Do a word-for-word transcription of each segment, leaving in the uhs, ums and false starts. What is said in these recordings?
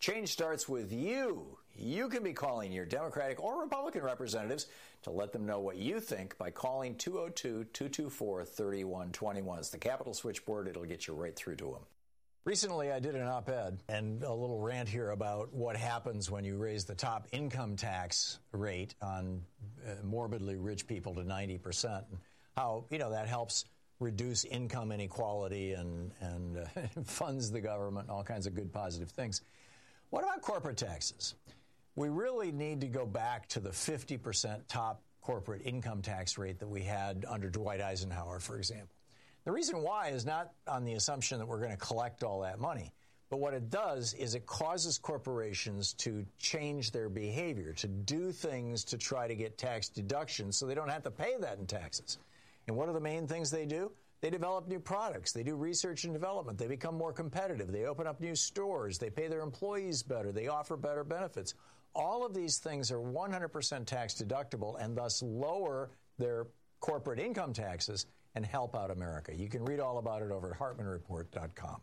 Change starts with you. You can be calling your Democratic or Republican representatives to let them know what you think by calling two oh two, two two four, three one two one. It's the Capitol switchboard. It'll get you right through to them. Recently, I did an op-ed and a little rant here about what happens when you raise the top income tax rate on uh, morbidly rich people to ninety percent. And how, you know, that helps reduce income inequality and, and uh, funds the government and all kinds of good positive things. What about corporate taxes? We really need to go back to the fifty percent top corporate income tax rate that we had under Dwight Eisenhower, for example. The reason why is not on the assumption that we're going to collect all that money, but what it does is it causes corporations to change their behavior, to do things to try to get tax deductions so they don't have to pay that in taxes. And what are the main things they do? They develop new products. They do research and development. They become more competitive. They open up new stores. They pay their employees better. They offer better benefits. All of these things are one hundred percent tax deductible and thus lower their corporate income taxes and help out America. You can read all about it over at Hartman Report dot com.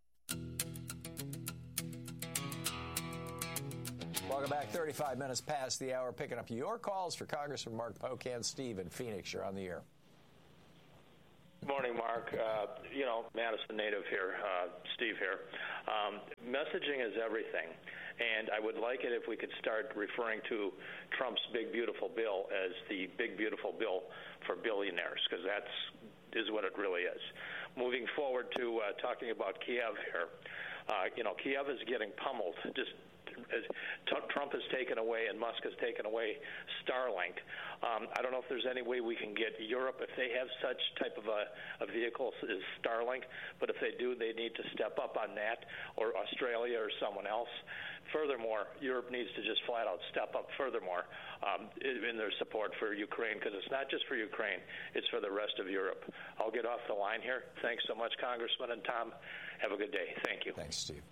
Welcome back. thirty-five minutes past the hour, picking up your calls for Congressman Mark Pocan. Steve in Phoenix, you're on the air. Good morning, Mark. Uh, you know, Madison native here, uh, Steve here. Um, messaging is everything, and I would like it if we could start referring to Trump's big, beautiful bill as the big, beautiful bill for billionaires, because that's is what it really is. Moving forward to uh, talking about Kiev here, uh, you know, Kiev is getting pummeled. Just as Trump has taken away and Musk has taken away Starlink. Um, I don't know if there's any way we can get Europe, if they have such type of a, a vehicle as Starlink, but if they do, they need to step up on that, or Australia or someone else. Furthermore, Europe needs to just flat out step up furthermore um, in their support for Ukraine, because it's not just for Ukraine, it's for the rest of Europe. I'll get off the line here. Thanks so much, Congressman and Tom. Have a good day. Thank you. Thanks, Steve.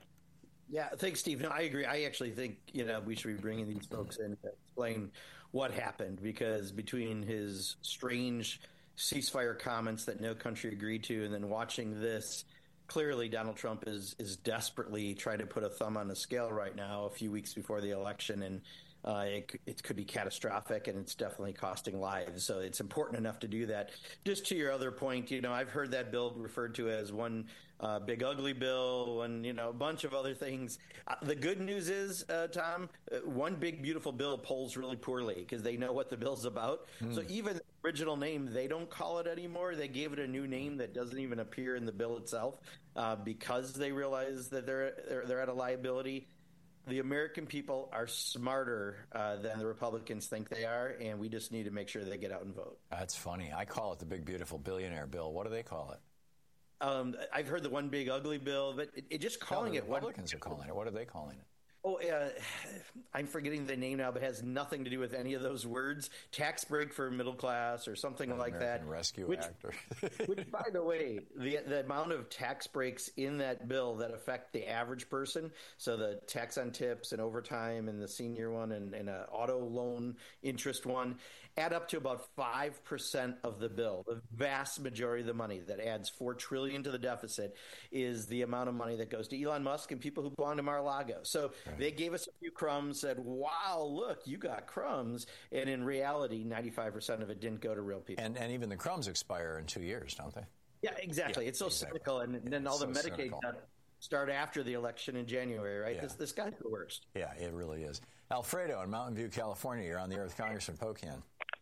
Yeah, thanks, Steve. No, I agree. I actually think, you know, we should be bringing these folks in to explain what happened, because between his strange ceasefire comments that no country agreed to and then watching this, clearly Donald Trump is is desperately trying to put a thumb on the scale right now a few weeks before the election, and uh, it, it could be catastrophic, and it's definitely costing lives. So it's important enough to do that. Just to your other point, you know, I've heard that bill referred to as one uh, big ugly bill, and, you know, a bunch of other things. Uh, the good news is, uh, Tom, uh, one big beautiful bill polls really poorly because they know what the bill's about. Mm. So even the original name, they don't call it anymore. They gave it a new name that doesn't even appear in the bill itself uh, because they realize that they're, they're they're at a liability. The American people are smarter uh, than the Republicans think they are, and we just need to make sure they get out and vote. That's funny. I call it the big, beautiful billionaire bill. What do they call it? Um, I've heard the one big, ugly bill, but it, it just calling no, it. Republicans one, are calling it. What are they calling it? Oh, uh, I'm forgetting the name now, but it has nothing to do with any of those words. Tax break for middle class or something the like American that. Rescue which, Act. which, by the way, the the amount of tax breaks in that bill that affect the average person, so the tax on tips and overtime and the senior one and, and an auto loan interest one, add up to about five percent of the bill. The vast majority of the money that adds four trillion dollars to the deficit is the amount of money that goes to Elon Musk and people who belong to Mar-a-Lago. So right. They gave us a few crumbs, said, wow, look, you got crumbs. And in reality, ninety-five percent of it didn't go to real people. And, and even the crumbs expire in two years, don't they? Yeah, exactly. Yeah, it's so exactly. cynical. And then yeah, all the so Medicaid stuff start after the election in January, right? Yeah. This, this guy's the worst. Yeah, it really is. Alfredo in Mountain View, California. You're on the air with Congressman Pocan.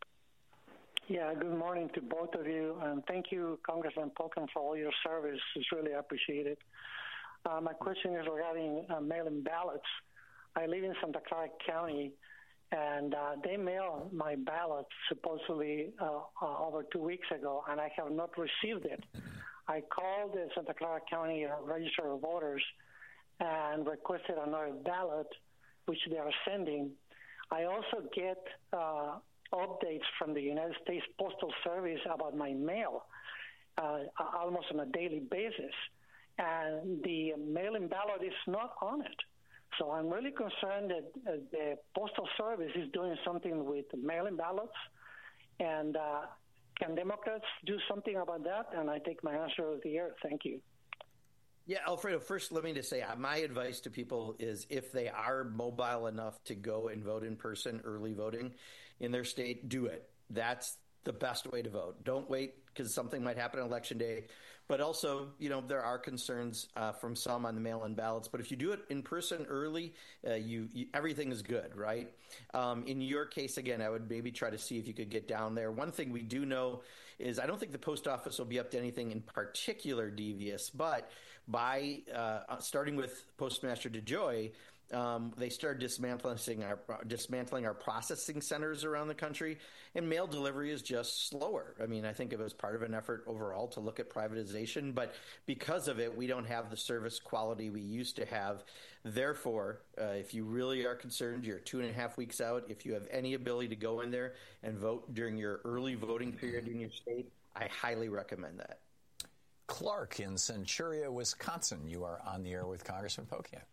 Yeah, good morning to both of you. And thank you, Congressman Pocan, for all your service. It's really appreciated. Uh, my question is regarding uh, mail-in ballots. I live in Santa Clara County, and uh, they mailed my ballot supposedly uh, uh, over two weeks ago, and I have not received it. I called the Santa Clara County uh, Register of Voters and requested another ballot, which they are sending. I also get uh, updates from the United States Postal Service about my mail uh, almost on a daily basis, and the mail-in ballot is not on it. So I'm really concerned that uh, the Postal Service is doing something with mail-in ballots. And uh, can Democrats do something about that? And I take my answer of the air. Thank you. Yeah, Alfredo, first let me just say uh, my advice to people is if they are mobile enough to go and vote in person, early voting in their state, do it. That's the best way to vote. Don't wait because something might happen on election day. But also, you know, there are concerns uh, from some on the mail-in ballots. But if you do it in person early, uh, you, you everything is good, right? Um, in your case, again, I would maybe try to see if you could get down there. One thing we do know is I don't think the post office will be up to anything in particular devious, but by uh, starting with Postmaster DeJoy, Um, they started dismantling our dismantling our processing centers around the country, and mail delivery is just slower. I mean, I think it was part of an effort overall to look at privatization, but because of it, we don't have the service quality we used to have. Therefore, uh, if you really are concerned, you're two and a half weeks out. If you have any ability to go in there and vote during your early voting period in your state, I highly recommend that. Clark in Centuria, Wisconsin, you are on the air with Congressman Pocan.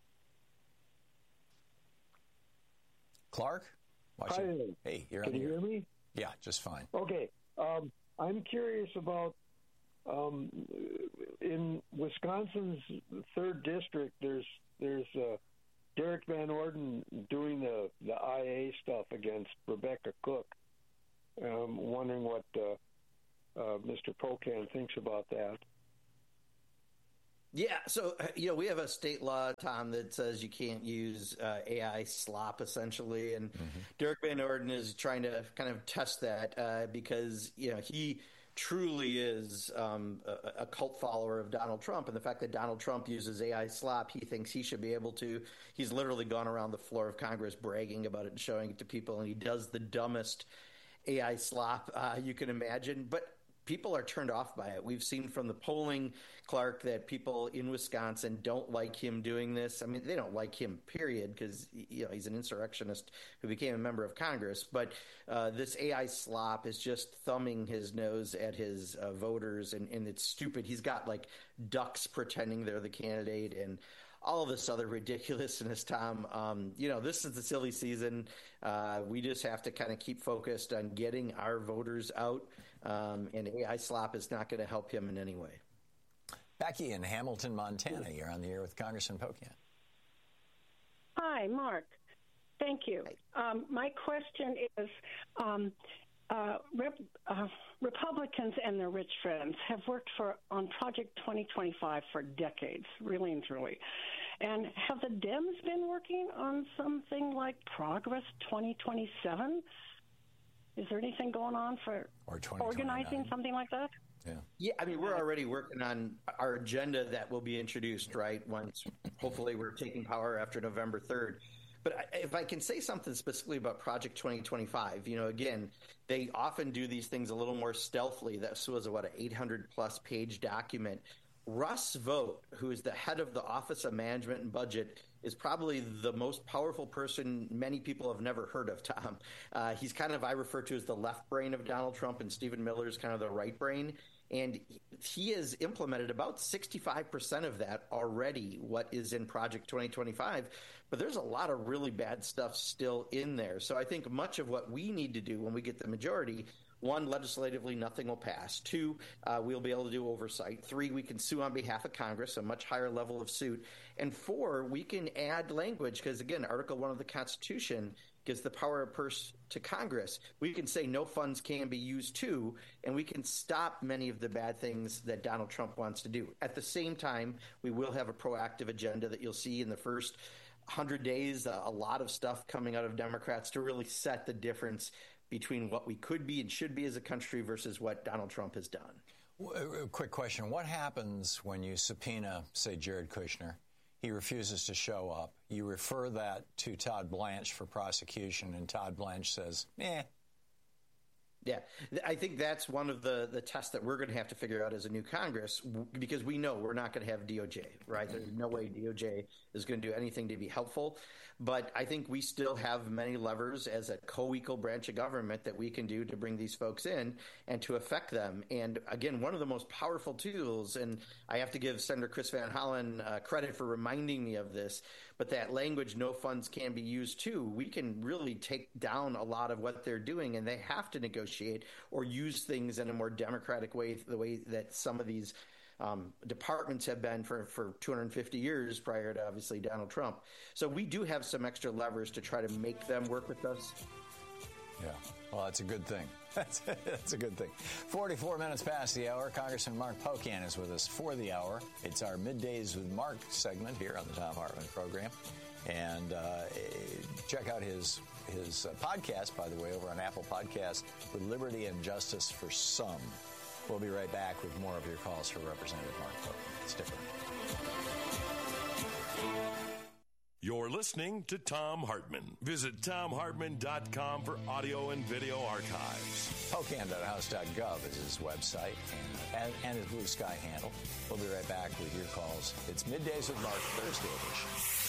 Clark? Hi. Hey, you're Can on the you air. hear me? Yeah, just fine. Okay. Um, I'm curious about um, in Wisconsin's third district. There's there's uh, Derek Van Orden doing the the I A stuff against Rebecca Cook. I'm wondering what uh, uh, Mister Pocan thinks about that. Yeah, so, you know, we have a state law, Tom, that says you can't use uh, A I slop, essentially, and mm-hmm. Derek Van Orden is trying to kind of test that uh, because, you know, he truly is um, a, a cult follower of Donald Trump, and the fact that Donald Trump uses A I slop, he thinks he should be able to. He's literally gone around the floor of Congress bragging about it and showing it to people, and he does the dumbest A I slop uh, you can imagine, but people are turned off by it. We've seen from the polling, Clark, that people in Wisconsin don't like him doing this. I mean, they don't like him, period, because you know he's an insurrectionist who became a member of Congress. But uh, this A I slop is just thumbing his nose at his uh, voters, and, and it's stupid. He's got like ducks pretending they're the candidate and all of this other ridiculousness, Tom. Um, you know, this is the silly season. Uh, we just have to kind of keep focused on getting our voters out. Um, and A I slop is not going to help him in any way. Becky in Hamilton, Montana, you're on the air with Congressman Pocan. Hi, Mark. Thank you. Um, my question is, um, uh, Rep, uh, Republicans and their rich friends have worked for on Project twenty twenty-five for decades, really and truly. And have the Dems been working on something like Progress twenty twenty-seven? Is there anything going on for organizing something like that? Yeah. Yeah, I mean, we're already working on our agenda that will be introduced, right, once hopefully we're taking power after November third. But if I can say something specifically about Project twenty twenty-five, you know, again, they often do these things a little more stealthily. This was, what, an eight hundred plus page document. Russ Vought, who is the head of the Office of Management and Budget, is probably the most powerful person many people have never heard of, Tom. Uh, he's kind of, I refer to as the left brain of Donald Trump, and Stephen Miller is kind of the right brain. And he has implemented about sixty-five percent of that already, what is in Project twenty twenty-five. But there's a lot of really bad stuff still in there. So I think much of what we need to do when we get the majority, one, legislatively, nothing will pass. Two, uh, we'll be able to do oversight. Three, we can sue on behalf of Congress, a much higher level of suit. And four, we can add language because, again, Article one of the Constitution gives the power of purse to Congress. We can say no funds can be used to, and we can stop many of the bad things that Donald Trump wants to do. At the same time, we will have a proactive agenda that you'll see in the first one hundred days, uh, a lot of stuff coming out of Democrats to really set the difference between what we could be and should be as a country versus what Donald Trump has done. A quick question. What happens when you subpoena, say, Jared Kushner? He refuses to show up. You refer that to Todd Blanche for prosecution, and Todd Blanche says, eh. Yeah, I think that's one of the, the tests that we're going to have to figure out as a new Congress, because we know we're not going to have D O J, right? There's no way D O J is going to do anything to be helpful. But I think we still have many levers as a co-equal branch of government that we can do to bring these folks in and to affect them. And again, one of the most powerful tools, and I have to give Senator Chris Van Hollen uh, credit for reminding me of this, but that language, no funds can be used to, we can really take down a lot of what they're doing, and they have to negotiate or use things in a more democratic way, the way that some of these um, departments have been for, for two hundred fifty years prior to, obviously, Donald Trump. So we do have some extra levers to try to make them work with us. Yeah, well, that's a good thing. That's, that's a good thing. forty-four minutes past the hour. Congressman Mark Pocan is with us for the hour. It's our Middays with Mark segment here on the Thom Hartmann program. And uh, check out his his uh, podcast, by the way, over on Apple Podcasts, with Liberty and Justice for Some. We'll be right back with more of your calls for Representative Mark Pocan. Stick around. You're listening to Thom Hartmann. Visit thom hartmann dot com for audio and video archives. Pocan dot house dot gov is his website and, and, and his Blue Sky handle. We'll be right back with your calls. It's Middays with Mark, Thursday edition.